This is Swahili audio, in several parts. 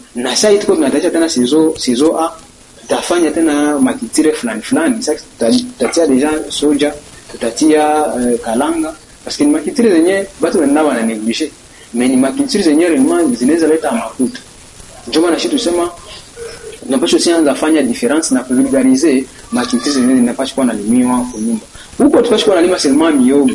na sasa tuko tunatacha tena saison A tutafanya tena makitire fulani sasa tutatia deja soja tutatia kalanga parce que makitire zenye batu wanawa na neglige mais ni makitire zenye realement zinaweza leta mafuta. Ndio maana sisi tusema tunapaswa sianza fanya difference na kuvulgariser makitire zenye zinapaswa kuwa nalimiwa kwa nyumba. Huko tupaswa kuwa nalima seulement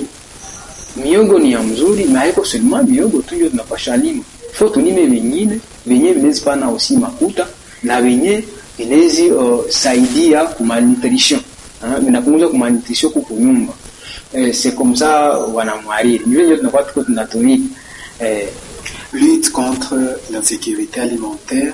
miogo ni ya mzuri na haiko seulement miogo tu ndio tunapaswa lima. Faut tulime vingine venye vinaweza pana aussi makuta na venye inawezi saidia kwa nutrition. Vinapunguza kwa nutrition kwa nyumba. C'est comme ça wanamwariri. Ni venye tunakuwa tuko tunatumika. Lutte contre l'insécurité alimentaire,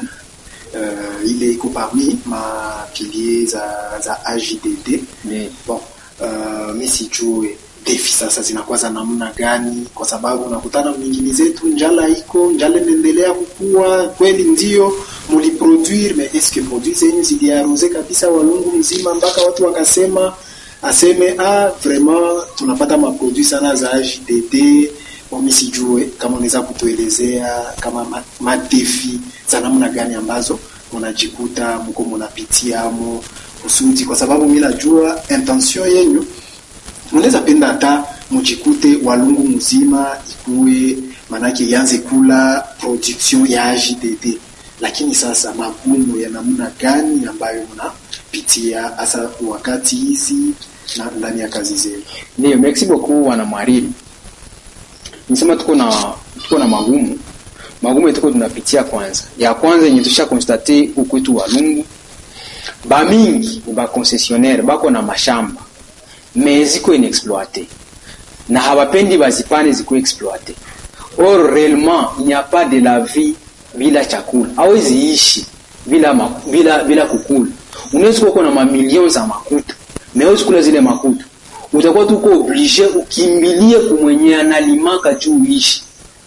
il est parmi ma piliers za AJDD. Bon, mais si tu defi sasa zinakuwa za namna gani, kwa sababu unakutana mwingine zetu njala inaendelea kukua kweli, ndio muliproduire, mais est-ce que produits zenyu ziliarose kabisa Walungu mzima mpaka watu wakasema aseme vraiment tunapata maproduits sana za HDD? Mimi sijue kama unaweza kutuelezea kama madefi za namna gani ambazo unajikuta mko mnapitiamo kusudi, kwa sababu mimi najua intention yenu mnaweza penda hata mjikute Walungu mzima ikue manake ianze kula production ya HDD, lakini sasa magumu ya namna gani ambayo mnapitia hasa wakati hizi na ndani ya kazi zenu? Ndio, merci beaucoup wanamwariri. Nisema tuko na magumu tuko tunapitia. Ya kwanza yenye tusha constate ukwetu Walungu ba mingi ba concessionnaire bako na mashamba mais ziko inexploité na hawapendi bazipane ziko exploité. Or réellement il n'y a pas de la vie bila chakula. Hawezi ishi bila kukula. Unaweza kuwa na mamilioni za makuta mais hawezi kula zile makuta, utakuwa tuko obligé ukimbilie kumwenye analimaka juu uishi.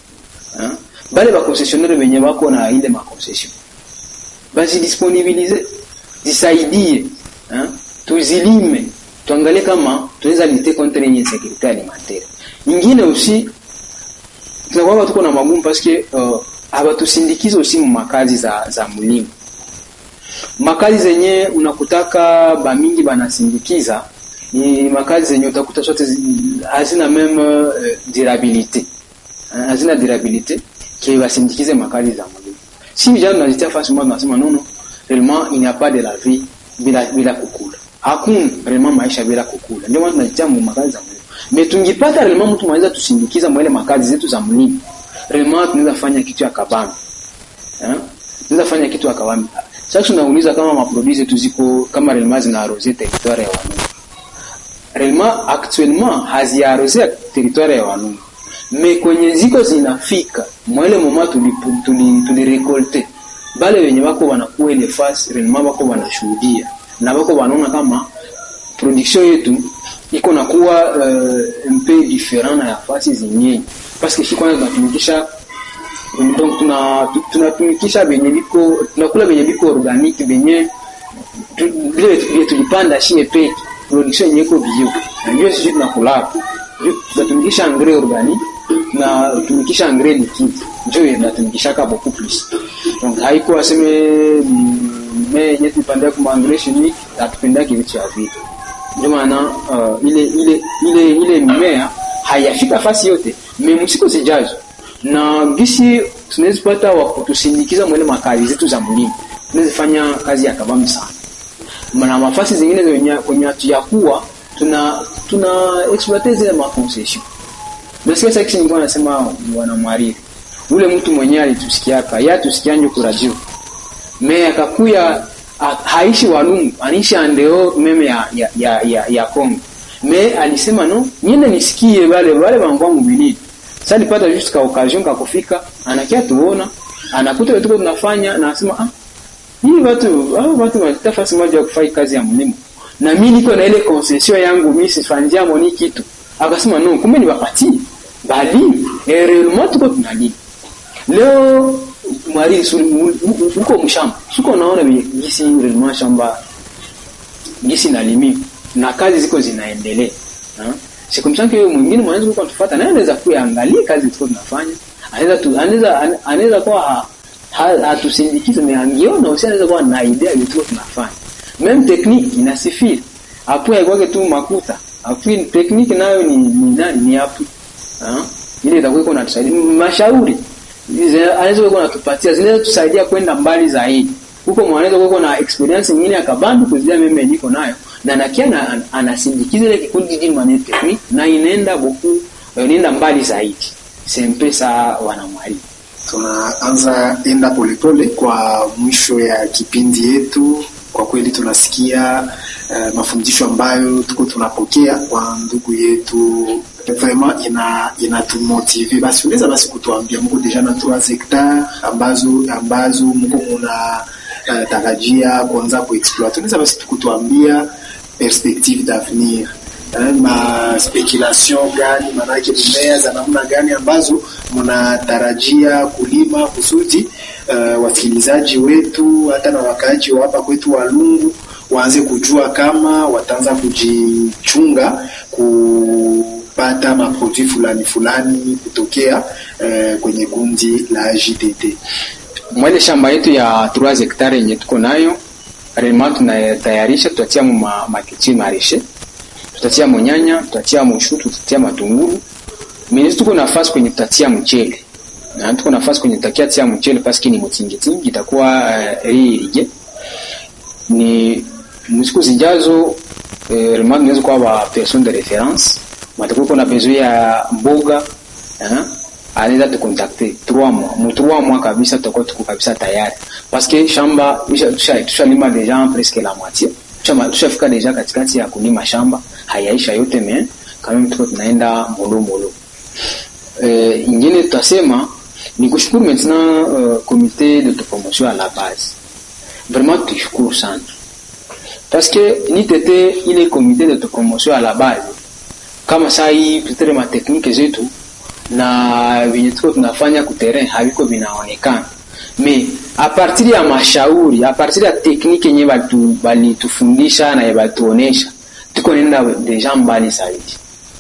Bale ba concessionnaire wenye wako na ile ma concession basi disponibilize zisaidie, tuzilime, tuangalie kama tunaweza lutter contre l'insécurité alimentaire. Nyingine aussi tunakuwa tuko na magumu parce que habatusindikiza aussi makazi za mlimo. Makazi zenye unakutaka ba mingi banasindikiza ni makazi zenye utakuta sote hazina même durabilité. Hazina durabilité qui va sindikize makazi za mlimo. Si vijana wanajitia facilement nasema non, réellement il n'y a pas de la vie bila kukula. Hakuna vraiment maisha bila kukula. Ndio maana tunajitia makazi za mlimo. Mais tungipata réellement mtu mwanaweza tusindikiza mwele makazi zetu za mlimo, réellement tunaweza fanya kitu ya kabambi. Tunaweza fanya kitu ya kabambi. Sasa tunauliza kama maproduits zetu ziko kama réellement zinaarose territoire ya Walungu. Réellement actuellement haziarose territoire ya Walungu. Mais kwenye ziko zinafika mwele moment tulirecolte bale wenye wako wanakuwa ile face réellement wako wanashuhudia na wako wanaona kama production yetu iko nakuwa un peu différent na fasi zingine, parce que kwanza tunatumikisha donc tunatumikisha benye biko tunakula benye biko organique benye vile tulipanda shie peke production yeko bio, ndio sisi tunakula tunatumikisha engrais organique na tunatumikisha engrais liquide, ndio tunatumikisha ka beaucoup plus. Donc haiko aseme mais yetu panda kwa engrais chimique atupenda kitu ya vitu. Ndio maana ile mimea hayafika fasi yote, msiku zijazo na gisi tunaweza pata wa kutusindikiza mwele makazi zetu za mlimo. Tunaweza fanya kazi ya kabambi sana. Maana mafasi zingine kwenye tuyakuwa tuna exploiter zile ma concession. Nasikia sasa kisi nilikuwa nasema wanamwariri. Ule mtu mwenyewe alitusikiaka, yeye tusikianjo kwa radio. Mais akakuya haishi Walungu, anishi andeo meme ya Kongo. Mais alisema no, niende nisikie wale wangu mbili. Sasa nilipata just ka occasion ka kufika, anakia tuona, anakuta tuko tunafanya na anasema hii watu watafasi moja kufanya kazi ya mlimo. Na mimi niko na ile concession yangu, mimi sifanjia moni kitu. Akasema no, kumbe ni wapati. Bali réellement tuko tunali. Leo mwari uko mshamba. Siko naona gisi réellement shamba gisi nalimi na kazi ziko zinaendelea. Sikumshanke yeye mwingine mwanzo kwa tufuata na anaweza kuangalia kazi tuko tunafanya. Anaweza kwa hatusindikize, mais angiona aussi anaweza kuwa na idea ya vitu tunafanya. Même technique inasifiri. Après kwa tu makuta. Après technique nayo ni hapo. Ile itakuwa na tusaidia mashauri. Anaweza kuwa natupatia zile tusaidia kwenda mbali zaidi. Huko mwanaweza kuwa na experience nyingine akabandu kuzia mimi niko nayo. Na nakia anasindikiza ile kikundi jini mane technique na inaenda mbali zaidi. Sempesa wanamwali. Tunaanza enda polepole kwa mwisho ya kipindi yetu. Kwa kweli tunasikia mafundisho ambayo tuko tunapokea kwa ndugu yetu, vraiment inatumotive. Basi unaweza basi kutuambia mko deja na 3 hectares ambazo mko mna tarajia kuanza kuexploit. Unaweza basi kutuambia perspective d'avenir, ma speculation gani, maana yake mimea za namna gani ambazo mnatarajia kulima kusudi wasikilizaji wetu hata na wakaaji wa hapa kwetu Walungu waanze kujua kama wataanza kujichunga kupata maproduit fulani kutokea kwenye kundi la JDD. Mwele shamba yetu ya 3 hectares yenye tuko nayo, realement tunatayarisha, tutatia makiti marishe, tutatia monyanya, tutatia mshutu, tutatia matunguru. Mimi tuko nafasi kwenye tutatia mchele. Na tuko nafasi kwenye tutakia mchele paski ni mtingitingi itakuwa irige. Ni msiku zijazo realement tunaweza kuwa ba personne de référence. Matakuwa kuna besoin ya mboga, anaweza tu contacter 3 mois kabisa tutakuwa tuko kabisa tayari. Parce que shamba tushalima déjà presque la moitié. Tushafika déjà katikati ya kulima shamba, hayaisha yote mais quand même tuko tunaenda molo. Ingine tutasema ni kushukuru maintenant comité de promotion à la base. Vraiment tushukuru sana. Parce que ni tete ile comité de promotion à la base kama sai peut-être ma technique zetu na vinyo tunafanya ku terrain haviko vinaonekana. Mais a partir ya mashauri, a partir ya technique yenye bali tufundisha na yabatuonesha, tuko nenda deja mbali zaidi.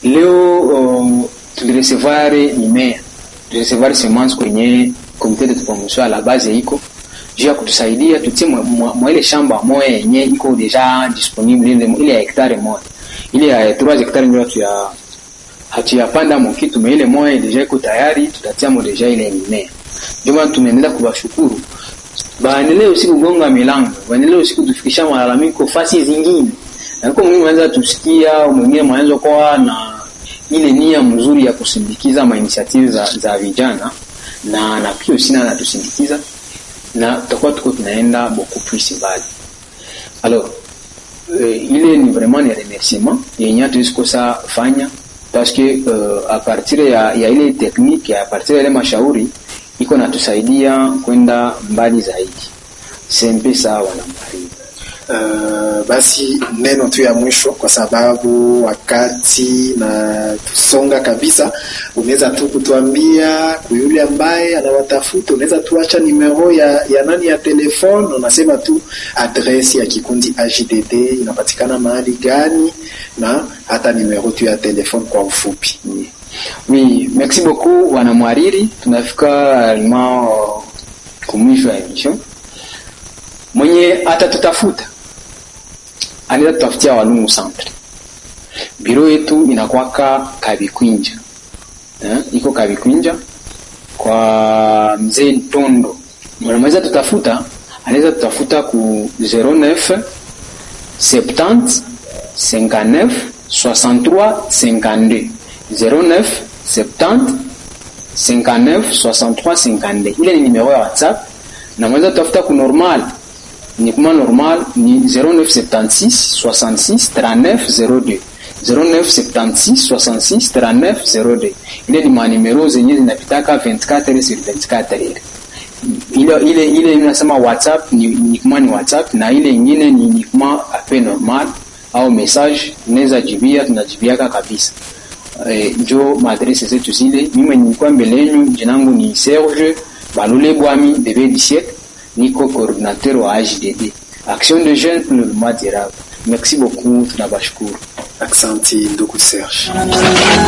Leo tulirecevoir mimea, tulirecevoir semence kwenye comité de promotion à la base iko juu ya kutusaidia tutie ile shamba moja yenye iko deja disponible ile ya hectare moja. Ile ya 3 hectare ndio hatuyapanda mkitu mais ile moja deja iko tayari, tutatia deja ile mimea. Ndio tunaendelea kuwashukuru. Baendelee usiku gonga milango, baendelee usiku tufikisha malalamiko fasi zingine. Na kwa mimi mwanza tusikia mwingine mwanzo kwa na ile nia mzuri ya kusindikiza initiative za vijana na pia sina na tusindikiza na tutakuwa tuko tunaenda beaucoup plus mbali. Alors ile ni vraiment un remerciement yenye tulisikosa fanya parce que à partir ya ile technique, à partir ya ile mashauri iko natusaidia kwenda mbali zaidi. Sempesa wanambariki. Basi neno tu ya mwisho kwa sababu wakati na tusonga kabisa, unaweza tu kutuambia kwa yule ambaye anawatafuta, unaweza tuacha numero ya nani ya telefone, unasema tu adresse ya kikundi AJDD inapatikana mahali gani na hata numero tu ya telefone kwa ufupi. Oui, merci beaucoup wanamwariri. Tunafika kumwisho ya emission. Mwenye atatutafuta anaweza tutafutia Walungu Centre. Biro yetu inakuwa Kabikwinja. Iko Kabikwinja kwa Mzee Ntondo. Mwanaweza tutafuta, anaweza tutafuta ku 09 70 59 63 52. 09 70 59 63 52. Ile ni numero ya WhatsApp. Na mweza tutafuta ku normal. Ni kuma normal ni 0976 66 39 02. 0976 66 39 02. Ile ni manimero zenye zinapitaka 24 sur 24. Ile inasema WhatsApp ni kuma ni WhatsApp, na ile nyingine ni kuma appel normal au message unaweza jibia, tunajibiaka kabisa. Jo maadresse zetu zile. Mimi nilikuwa mbele yenu, jina langu ni Serge Balule Bwami bébé du siècle, niko coordinateur wa AJDD, Action de Jeunes pour le Développement Durable. Merci beaucoup, tunabashukuru. Asante ndugu Serge.